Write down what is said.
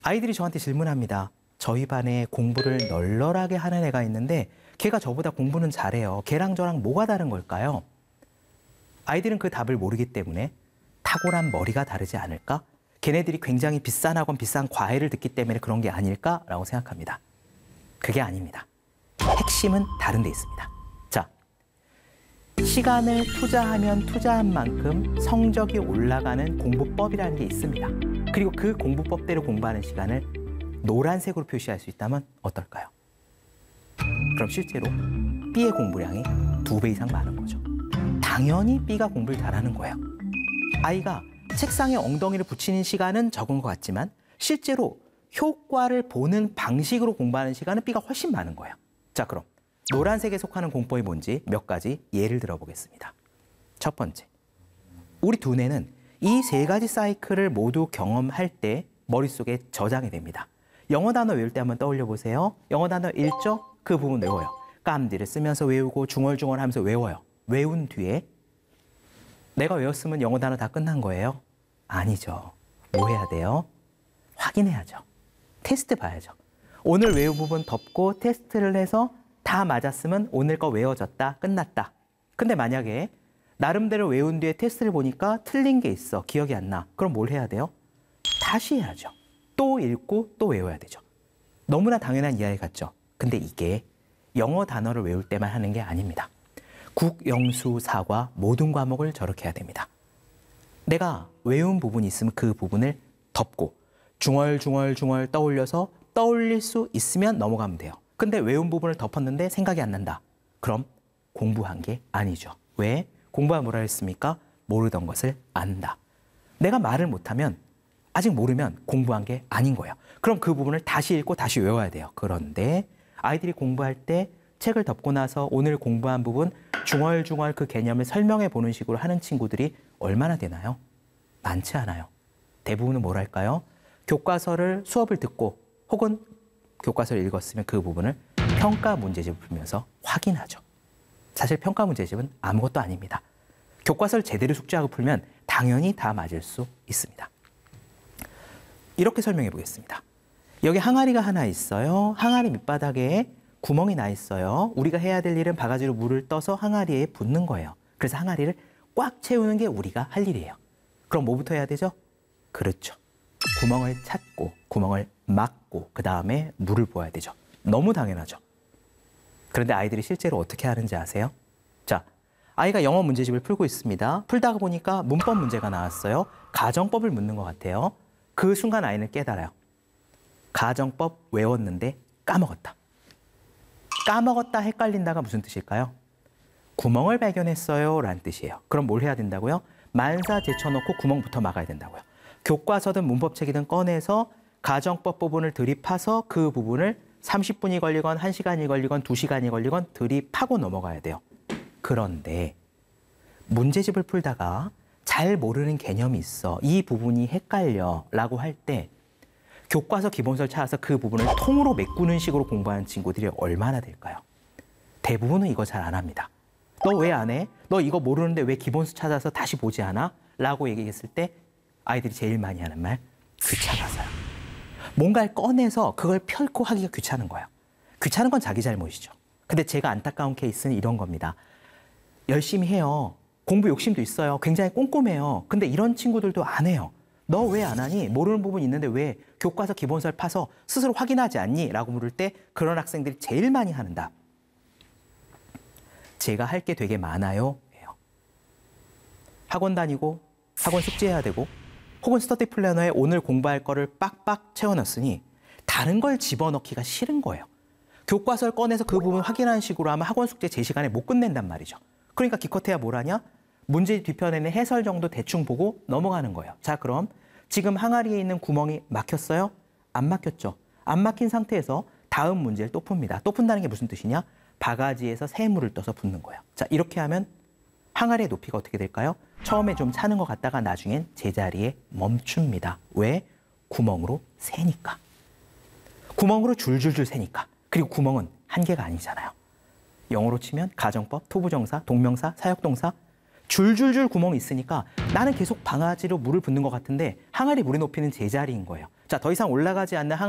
아이들이 저한테 질문합니다. 저희 반에 공부를 널널하게 하는 애가 있는데 걔가 저보다 공부는 잘해요. 걔랑 저랑 뭐가 다른 걸까요? 아이들은 그 답을 모르기 때문에 탁월한 머리가 다르지 않을까? 걔네들이 굉장히 비싼 학원, 비싼 과외를 듣기 때문에 그런 게 아닐까라고 생각합니다. 그게 아닙니다. 핵심은 다른 데 있습니다. 자, 시간을 투자하면 투자한 만큼 성적이 올라가는 공부법이라는 게 있습니다. 그리고 그 공부법대로 공부하는 시간을 노란색으로 표시할 수 있다면 어떨까요? 그럼 실제로 B의 공부량이 2배 이상 많은 거죠. 당연히 B가 공부를 잘하는 거예요. 아이가 책상에 엉덩이를 붙이는 시간은 적은 것 같지만 실제로 효과를 보는 방식으로 공부하는 시간은 B가 훨씬 많은 거예요. 자, 그럼 노란색에 속하는 공법이 뭔지 몇 가지 예를 들어보겠습니다. 첫 번째, 우리 두뇌는 이 3가지 사이클을 모두 경험할 때 머릿속에 저장이 됩니다. 영어 단어 외울 때 한번 떠올려 보세요. 영어 단어 읽죠? 그 부분 외워요. 깜디를 쓰면서 외우고 중얼중얼 하면서 외워요. 외운 뒤에 내가 외웠으면 영어 단어 다 끝난 거예요? 아니죠. 뭐 해야 돼요? 확인해야죠. 테스트 봐야죠. 오늘 외운 부분 덮고 테스트를 해서 다 맞았으면 오늘 거 외워졌다, 끝났다. 근데 만약에 나름대로 외운 뒤에 테스트를 보니까 틀린 게 있어, 기억이 안 나. 그럼 뭘 해야 돼요? 다시 해야죠. 또 읽고 또 외워야 되죠. 너무나 당연한 이야기 같죠? 근데 이게 영어 단어를 외울 때만 하는 게 아닙니다. 국, 영, 수, 사과 모든 과목을 저렇게 해야 됩니다. 내가 외운 부분이 있으면 그 부분을 덮고 중얼중얼 떠올려서 떠올릴 수 있으면 넘어가면 돼요. 근데 외운 부분을 덮었는데 생각이 안 난다. 그럼 공부한 게 아니죠. 왜? 공부가 뭐라 했습니까? 모르던 것을 안다. 내가 말을 못하면, 아직 모르면 공부한 게 아닌 거예요. 그럼 그 부분을 다시 읽고 다시 외워야 돼요. 그런데 아이들이 공부할 때 책을 덮고 나서 오늘 공부한 부분 중얼중얼 그 개념을 설명해 보는 식으로 하는 친구들이 얼마나 되나요? 많지 않아요. 대부분은 뭐랄까요? 교과서를 수업을 듣고 혹은 교과서를 읽었으면 그 부분을 평가 문제집을 풀면서 확인하죠. 사실 평가 문제집은 아무것도 아닙니다. 교과서를 제대로 숙지하고 풀면 당연히 다 맞을 수 있습니다. 이렇게 설명해 보겠습니다. 여기 항아리가 하나 있어요. 항아리 밑바닥에 구멍이 나 있어요. 우리가 해야 될 일은 바가지로 물을 떠서 항아리에 붓는 거예요. 그래서 항아리를 꽉 채우는 게 우리가 할 일이에요. 그럼 뭐부터 해야 되죠? 그렇죠. 구멍을 찾고 구멍을 막고 그 다음에 물을 부어야 되죠. 너무 당연하죠. 그런데 아이들이 실제로 어떻게 하는지 아세요? 자, 아이가 영어 문제집을 풀고 있습니다. 풀다가 보니까 문법 문제가 나왔어요. 가정법을 묻는 것 같아요. 그 순간 아이는 깨달아요. 가정법 외웠는데 까먹었다. 까먹었다, 헷갈린다가 무슨 뜻일까요? 구멍을 발견했어요 라는 뜻이에요. 그럼 뭘 해야 된다고요? 만사 제쳐놓고 구멍부터 막아야 된다고요. 교과서든 문법책이든 꺼내서 가정법 부분을 들이파서 그 부분을 30분이 걸리건 1시간이 걸리건 2시간이 걸리건 들이파고 넘어가야 돼요. 그런데 문제집을 풀다가 잘 모르는 개념이 있어, 이 부분이 헷갈려 라고 할 때 교과서 기본서를 찾아서 그 부분을 통으로 메꾸는 식으로 공부하는 친구들이 얼마나 될까요? 대부분은 이거 잘 안 합니다. 너 왜 안 해? 너 이거 모르는데 왜 기본서 찾아서 다시 보지 않아? 라고 얘기했을 때 아이들이 제일 많이 하는 말, 귀찮아서요. 뭔가를 꺼내서 그걸 펼고 하기가 귀찮은 거예요. 귀찮은 건 자기 잘못이죠. 근데 제가 안타까운 케이스는 이런 겁니다. 열심히 해요. 공부 욕심도 있어요. 굉장히 꼼꼼해요. 근데 이런 친구들도 안 해요. 너 왜 안 하니? 모르는 부분 있는데 왜 교과서 기본서를 파서 스스로 확인하지 않니? 라고 물을 때 그런 학생들이 제일 많이 하는 답. 제가 할 게 되게 많아요. 예요. 학원 다니고 학원 숙제해야 되고 혹은 스터디 플래너에 오늘 공부할 거를 빡빡 채워놨으니 다른 걸 집어넣기가 싫은 거예요. 교과서를 꺼내서 그 부분 확인하는 식으로 하면 학원 숙제 제 시간에 못 끝낸단 말이죠. 그러니까 기껏해야 뭘 하냐? 문제 뒤편에는 해설 정도 대충 보고 넘어가는 거예요. 자, 그럼 지금 항아리에 있는 구멍이 막혔어요? 안 막혔죠. 안 막힌 상태에서 다음 문제를 또 풉니다. 또 푼다는 게 무슨 뜻이냐? 바가지에서 새물을 떠서 붓는 거예요. 자, 이렇게 하면 항아리의 높이가 어떻게 될까요? 처음에 좀 차는 것 같다가 나중엔 제자리에 멈춥니다. 왜? 구멍으로 새니까. 구멍으로 줄줄줄 새니까. 그리고 구멍은 한 개가 아니잖아요. 영어로 치면 가정법, 투부정사, 동명사, 사역동사, 줄줄줄 구멍이 있으니까 나는 계속 방아지로 물을 붓는 것 같은데 항아리 물의 높이는 제자리인 거예요. 자, 더 이상 올라가지 않는